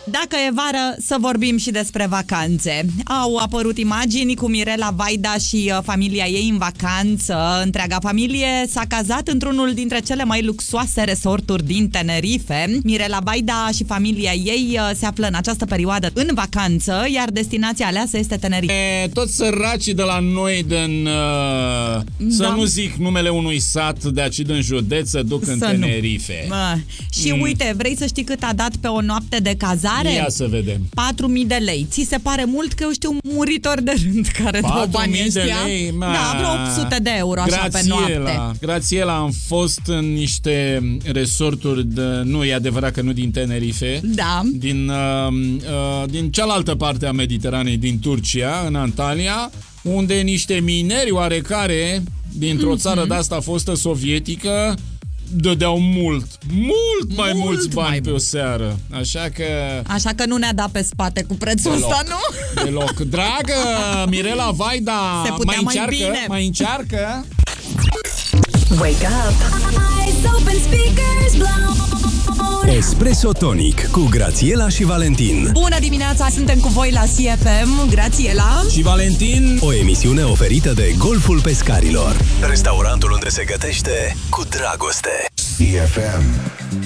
Dacă e vară, să vorbim și despre vacanțe. Au apărut imagini cu Mirela Vaida și familia ei în vacanță. Întreaga familie s-a cazat într-unul dintre cele mai luxoase resorturi din Tenerife. Mirela Vaida și familia ei se află în această perioadă în vacanță, iar destinația aleasă este Tenerife. Toți săracii de la noi din, să nu zic numele unui sat de aici din județ, se duc în Tenerife. Și uite, vrei să știi cât a dat pe o noapte de cazare? Ia să vedem. 4.000 de lei. Ți se pare mult? Că eu știu muritori de rând care dau banii ăștia. 4.000 de lei? Da, vreo 800 de euro așa pe noapte. Grațiela, am fost în niște resorturi nu e adevărat că nu din Tenerife. Da. Din cealaltă parte a Mediteranei, din Turcia, în Antalya, unde niște mineri oarecare dintr-o țară de-asta fostă sovietică dădeau mult mai mulți bani pe o seară. Așa că nu ne-a dat pe spate cu prețul ăsta, nu? Deloc. Dragă Mirela Vaida, mai încearcă? Wake up. Eyes open, speakers blown. Espresso Tonic cu Grațiela și Valentin. Bună dimineața, suntem cu voi la CFM. Grațiela și Valentin. O emisiune oferită de Golful Pescarilor, restaurantul unde se gătește cu dragoste. CFM.